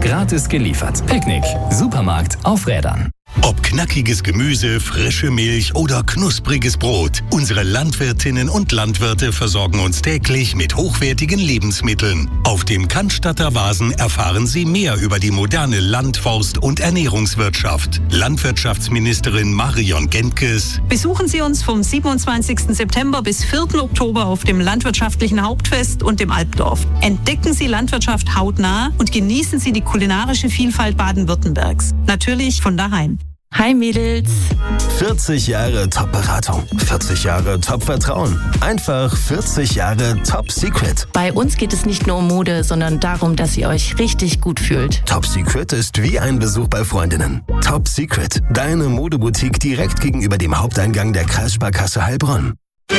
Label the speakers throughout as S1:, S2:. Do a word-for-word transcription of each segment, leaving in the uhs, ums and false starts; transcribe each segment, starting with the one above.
S1: gratis geliefert. Picknick, Supermarkt auf Rädern.
S2: Ob knackiges Gemüse, frische Milch oder knuspriges Brot, unsere Landwirtinnen und Landwirte versorgen uns täglich mit hochwertigen Lebensmitteln. Auf dem Cannstatter Vasen erfahren Sie mehr über die moderne Land-, Forst- und Ernährungswirtschaft. Landwirtschaftsministerin Marion Gentges.
S3: Besuchen Sie uns vom siebenundzwanzigsten September bis vierten Oktober auf dem Landwirtschaftlichen Hauptfest und dem Alpdorf. Entdecken Sie Landwirtschaft hautnah und genießen Sie die kulinarische Vielfalt Baden-Württembergs. Natürlich von daheim.
S4: Hi Mädels.
S5: vierzig Jahre Top-Beratung, vierzig Jahre Top-Vertrauen, einfach vierzig Jahre Top-Secret.
S4: Bei uns geht es nicht nur um Mode, sondern darum, dass ihr euch richtig gut fühlt.
S5: Top-Secret ist wie ein Besuch bei Freundinnen. Top-Secret, deine Modeboutique direkt gegenüber dem Haupteingang der Kreissparkasse Heilbronn.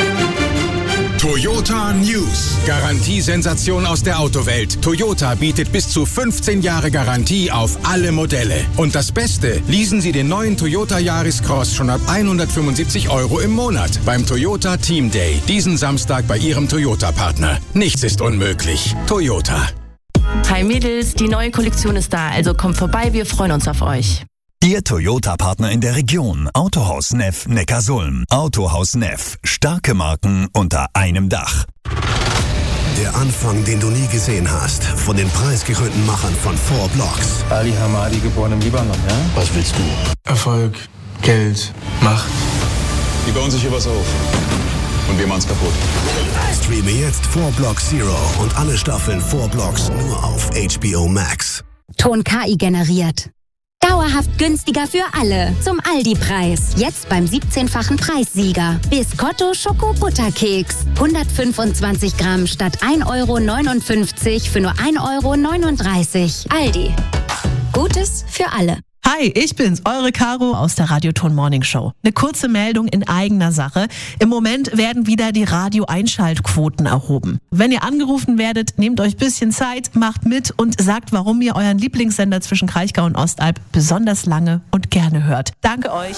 S6: Toyota News. Garantiesensation aus der Autowelt. Toyota bietet bis zu fünfzehn Jahre Garantie auf alle Modelle. Und das Beste, leasen Sie den neuen Toyota Yaris Cross schon ab hundertfünfundsiebzig Euro im Monat beim Toyota Team Day. Diesen Samstag bei Ihrem Toyota-Partner. Nichts ist unmöglich. Toyota.
S4: Hi Mädels, die neue Kollektion ist da, also kommt vorbei, wir freuen uns auf euch.
S7: Ihr Toyota-Partner in der Region. Autohaus Neff Neckarsulm. Autohaus Neff. Starke Marken unter einem Dach.
S8: Der Anfang, den du nie gesehen hast. Von den preisgekrönten Machern von Four Blocks.
S9: Ali Hamadi, geboren im Libanon, ja?
S8: Was willst du?
S9: Erfolg, Geld, Macht.
S10: Die bauen sich hier was auf. Und wir machen's kaputt.
S8: Streame jetzt Four Blocks Zero und alle Staffeln Four Blocks nur auf H B O Max.
S11: Ton K I generiert. Dauerhaft günstiger für alle. Zum Aldi-Preis. Jetzt beim siebzehnfachen Preissieger. Biscotto Schoko Butterkeks. hundertfünfundzwanzig Gramm statt ein Euro neunundfünfzig für nur ein Euro neununddreißig. Aldi. Gutes für alle.
S12: Hi, ich bin's, eure Caro aus der Radioton Morning Show. Eine kurze Meldung in eigener Sache. Im Moment werden wieder die Radio-Einschaltquoten erhoben. Wenn ihr angerufen werdet, nehmt euch ein bisschen Zeit, macht mit und sagt, warum ihr euren Lieblingssender zwischen Kraichgau und Ostalb besonders lange und gerne hört. Danke euch.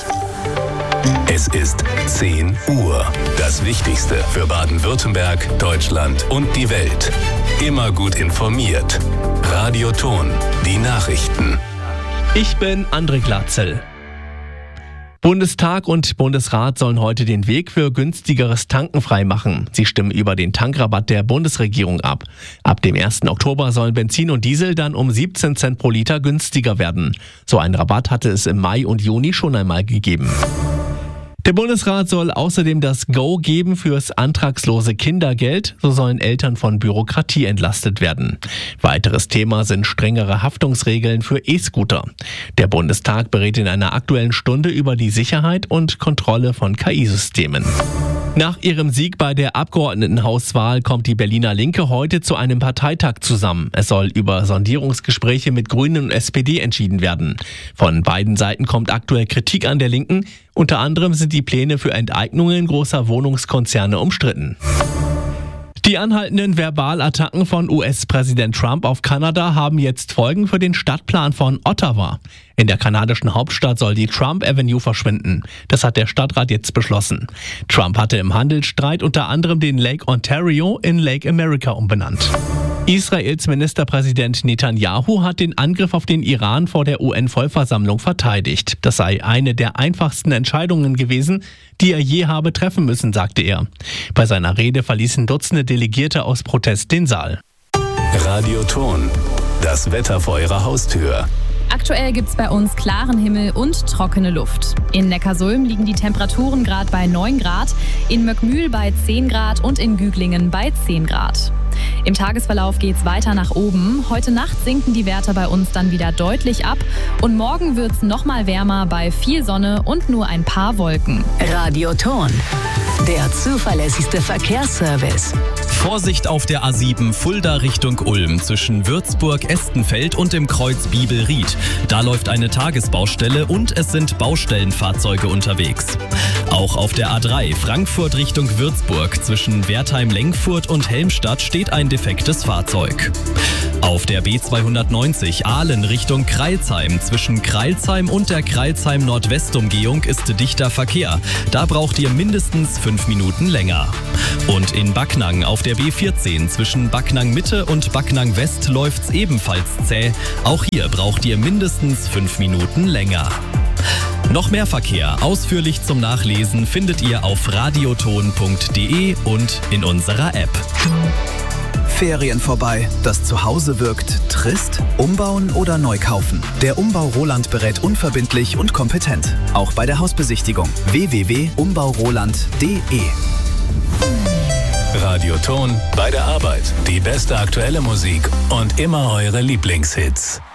S2: Es ist zehn Uhr. Das Wichtigste für Baden-Württemberg, Deutschland und die Welt. Immer gut informiert. Radioton, die Nachrichten.
S13: Ich bin André Glatzel. Bundestag und Bundesrat sollen heute den Weg für günstigeres Tanken freimachen. Sie stimmen über den Tankrabatt der Bundesregierung ab. Ab dem ersten Oktober sollen Benzin und Diesel dann um siebzehn Cent pro Liter günstiger werden. So einen Rabatt hatte es im Mai und Juni schon einmal gegeben. Der Bundesrat soll außerdem das Go geben fürs antragslose Kindergeld. So sollen Eltern von Bürokratie entlastet werden. Weiteres Thema sind strengere Haftungsregeln für E-Scooter. Der Bundestag berät in einer aktuellen Stunde über die Sicherheit und Kontrolle von K I-Systemen. Nach ihrem Sieg bei der Abgeordnetenhauswahl kommt die Berliner Linke heute zu einem Parteitag zusammen. Es soll über Sondierungsgespräche mit Grünen und S P D entschieden werden. Von beiden Seiten kommt aktuell Kritik an der Linken. Unter anderem sind die Pläne für Enteignungen großer Wohnungskonzerne umstritten. Die anhaltenden Verbalattacken von U S-Präsident Trump auf Kanada haben jetzt Folgen für den Stadtplan von Ottawa. In der kanadischen Hauptstadt soll die Trump Avenue verschwinden. Das hat der Stadtrat jetzt beschlossen. Trump hatte im Handelsstreit unter anderem den Lake Ontario in Lake America umbenannt. Israels Ministerpräsident Netanyahu hat den Angriff auf den Iran vor der U N-Vollversammlung verteidigt. Das sei eine der einfachsten Entscheidungen gewesen, die er je habe treffen müssen, sagte er. Bei seiner Rede verließen Dutzende Delegierte aus Protest den Saal.
S2: Radioton, das Wetter vor Ihrer Haustür.
S14: Aktuell gibt's bei uns klaren Himmel und trockene Luft. In Neckarsulm liegen die Temperaturen gerade bei neun Grad, in Möckmühl bei zehn Grad und in Güglingen bei zehn Grad. Im Tagesverlauf geht's weiter nach oben. Heute Nacht sinken die Werte bei uns dann wieder deutlich ab und morgen wird's noch mal wärmer bei viel Sonne und nur ein paar Wolken.
S15: Radioton, der zuverlässigste Verkehrsservice.
S16: Vorsicht auf der A sieben Fulda Richtung Ulm zwischen Würzburg-Estenfeld und dem Kreuz Biebelried. Da läuft eine Tagesbaustelle und es sind Baustellenfahrzeuge unterwegs. Auch auf der A drei Frankfurt Richtung Würzburg zwischen Wertheim-Lengfurt und Helmstadt steht ein defektes Fahrzeug. Auf der B zweihundertneunzig Aalen Richtung Crailsheim zwischen Crailsheim und der Crailsheim-Nordwest-Umgehung ist dichter Verkehr. Da braucht ihr mindestens fünf Minuten länger. Und in Backnang auf der B vierzehn zwischen Backnang Mitte und Backnang West läuft's ebenfalls zäh. Auch hier braucht ihr mindestens fünf Minuten länger. Noch mehr Verkehr ausführlich zum Nachlesen findet ihr auf radioton punkt de und in unserer App.
S17: Ferien vorbei. Das Zuhause wirkt trist? Umbauen oder neu kaufen? Der Umbau Roland berät unverbindlich und kompetent. Auch bei der Hausbesichtigung. w w w punkt umbauroland punkt de.
S2: Radioton bei der Arbeit. Die beste aktuelle Musik und immer eure Lieblingshits.